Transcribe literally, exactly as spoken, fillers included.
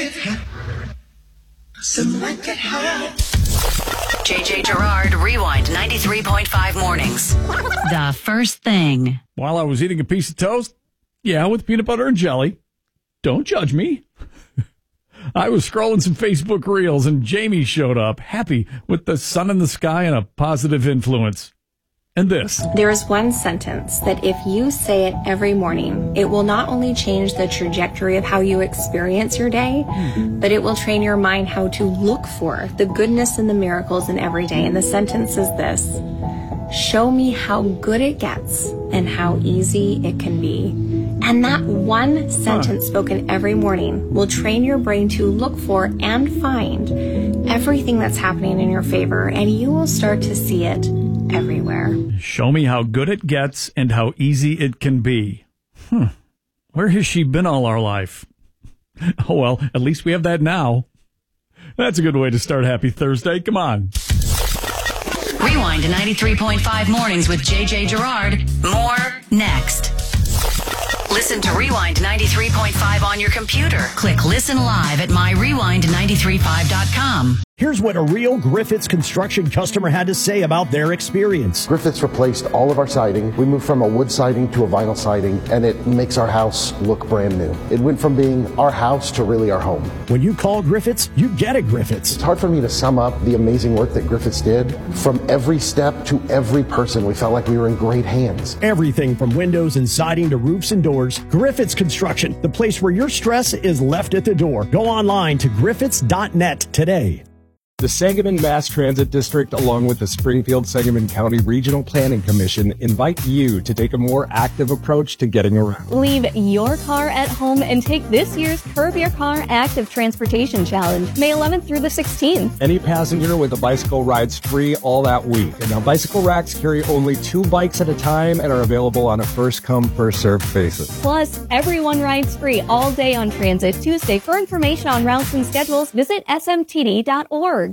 J J Gerard, Rewind ninety-three point five mornings. The first thing. While I was eating a piece of toast, yeah, with peanut butter and jelly. Don't judge me. I was scrolling some Facebook reels and Jamie showed up, happy with the sun in the sky and a positive influence. And this. There is one sentence that if you say it every morning, it will not only change the trajectory of how you experience your day, but it will train your mind how to look for the goodness and the miracles in every day. And the sentence is this: show me how good it gets and how easy it can be. And that one sentence spoken every morning will train your brain to look for and find everything that's happening in your favor, and you will start to see it everywhere. Show me how good it gets and how easy it can be. Hmm. Where has she been all our life? Oh, well, at least we have that now. That's a good way to start Happy Thursday. Come on. Rewind to ninety-three point five mornings with J J Gerard. More next. Listen to Rewind ninety-three point five on your computer. Click Listen Live at my rewind nine three five dot com. Here's what a real Griffiths construction customer had to say about their experience. Griffiths replaced all of our siding. We moved from a wood siding to a vinyl siding, and it makes our house look brand new. It went from being our house to really our home. When you call Griffiths, you get a Griffiths. It's hard for me to sum up the amazing work that Griffiths did. From every step to every person, we felt like we were in great hands. Everything from windows and siding to roofs and doors. Griffiths Construction, the place where your stress is left at the door. Go online to griffiths dot net today. The Sangamon Mass Transit District, along with the Springfield-Sangamon County Regional Planning Commission, invite you to take a more active approach to getting around. Leave your car at home and take this year's Curb Your Car Active Transportation Challenge, May eleventh through the sixteenth. Any passenger with a bicycle rides free all that week. And now bicycle racks carry only two bikes at a time and are available on a first-come, first-served basis. Plus, everyone rides free all day on Transit Tuesday. For information on routes and schedules, visit S M T D dot org.